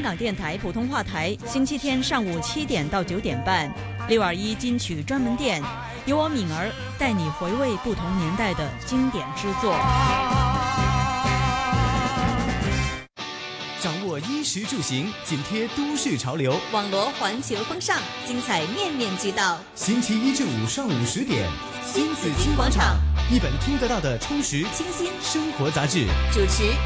港电台普通话台，星期天上午7点到9点半，621金曲专门店，由我敏儿带你回味不同年代的经典之作。 掌握衣食住行，紧贴都市潮流， 网罗环球风尚，精彩面面俱到。 星期一至五上午10点， 新紫金广场， 一本听得到的充实清新生活杂志， 主持